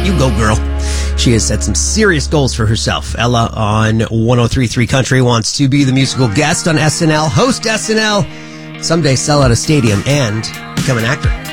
You go, girl. She has set some serious goals for herself. Ella on 103.3 Country wants to be the musical guest on SNL, host SNL, someday sell out a stadium, and become an actor.